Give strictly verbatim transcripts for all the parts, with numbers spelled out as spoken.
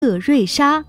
特瑞莎。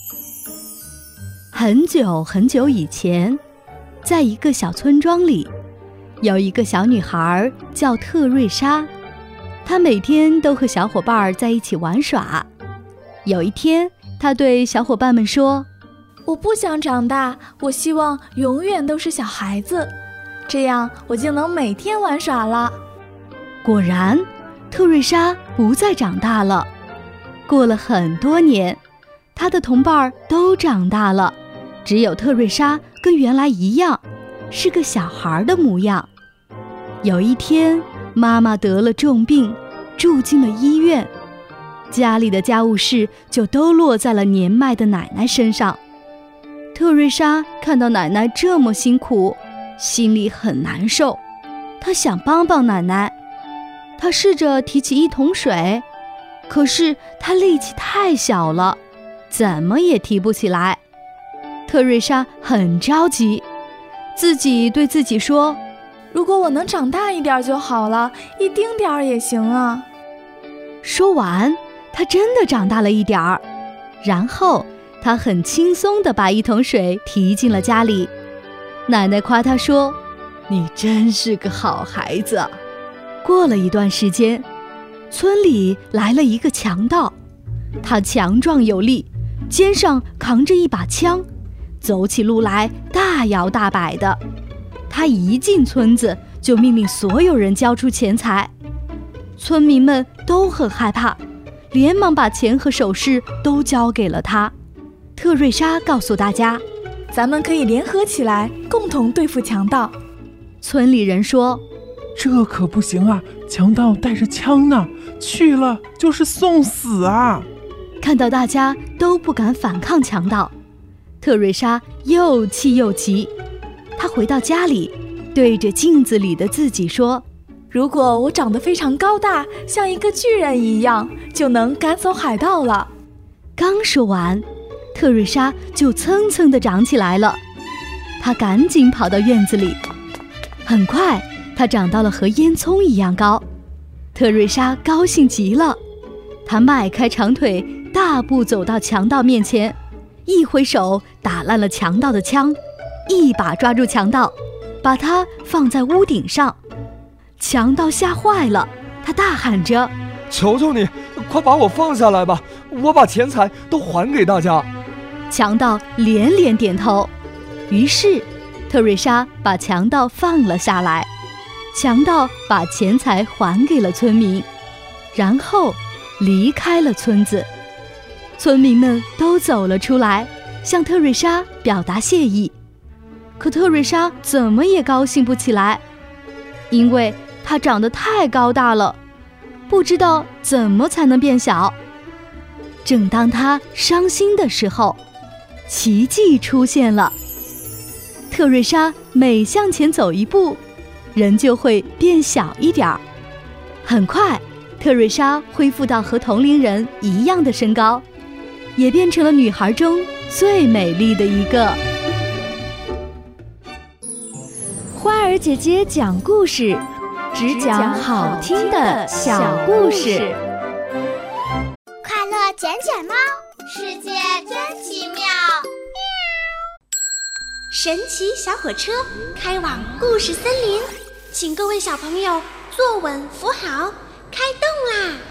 很久很久以前，在一个小村庄里，有一个小女孩叫特瑞莎，她每天都和小伙伴在一起玩耍。有一天，她对小伙伴们说： 我不想长大，我希望永远都是小孩子，这样我就能每天玩耍了。 果然，特瑞莎不再长大了。过了很多年，她的同伴都长大了，只有特瑞莎跟原来一样，是个小孩的模样。有一天，妈妈得了重病，住进了医院，家里的家务事就都落在了年迈的奶奶身上。特瑞莎看到奶奶这么辛苦，心里很难受，她想帮帮奶奶。她试着提起一桶水，可是她力气太小了，怎么也提不起来。特瑞莎很着急，自己对自己说： 如果我能长大一点就好了，一丁点儿也行啊。 说完，她真的长大了一点儿，然后她很轻松地把一桶水提进了家里。奶奶夸她说：你真是个好孩子。过了一段时间，村里来了一个强盗，他强壮有力，肩上扛着一把枪，走起路来大摇大摆的。他一进村子就命令所有人交出钱财，村民们都很害怕，连忙把钱和首饰都交给了他。特瑞莎告诉大家： 咱们可以联合起来，共同对付强盗。 村里人说： 这可不行啊，强盗带着枪呢，去了就是送死啊。 看到大家都不敢反抗强盗，特瑞莎又气又急。她回到家里，对着镜子里的自己说： 如果我长得非常高大，像一个巨人一样，就能赶走海盗了。 刚说完，特瑞莎就蹭蹭地长起来了。她赶紧跑到院子里，很快她长到了和烟囱一样高。特瑞莎高兴极了，她迈开长腿，大步走到强盗面前，一挥手打烂了强盗的枪，一把抓住强盗，把他放在屋顶上。强盗吓坏了，他大喊着： 求求你，快把我放下来吧，我把钱财都还给大家。 强盗连连点头，于是特瑞莎把强盗放了下来。强盗把钱财还给了村民，然后离开了村子。村民们都走了出来，向特瑞莎表达谢意。可特瑞莎怎么也高兴不起来，因为她长得太高大了，不知道怎么才能变小。正当她伤心的时候，奇迹出现了。特瑞莎每向前走一步，人就会变小一点儿。很快，特瑞莎恢复到和同龄人一样的身高，也变成了女孩中最美丽的一个。 花儿姐姐讲故事，只讲好听的小故事。 快乐捡捡猫，世界真奇妙。神奇小火车开往故事森林，请各位小朋友坐稳扶好，开动啦！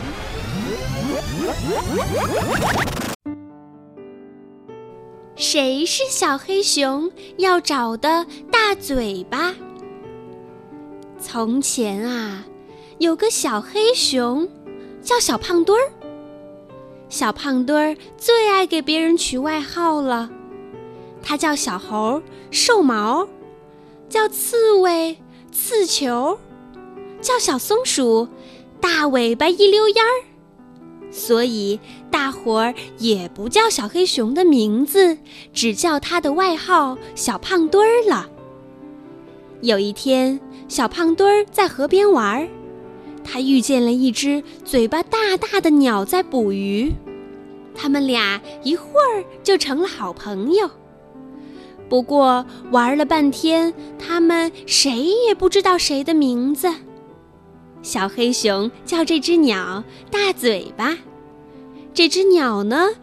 谁是小黑熊要找的大嘴巴？从前啊，有个小黑熊叫小胖墩儿。小胖墩儿最爱给别人取外号了，他叫小猴瘦毛，叫刺猬刺球，叫小松鼠大尾巴一溜烟儿。所以大伙儿也不叫小黑熊的名字，只叫他的外号小胖墩儿了。有一天，小胖墩儿在河边玩，他遇见了一只嘴巴大大的鸟在捕鱼，他们俩一会儿就成了好朋友。不过玩了半天，他们谁也不知道谁的名字。小黑熊叫这只鸟大嘴巴，这只鸟呢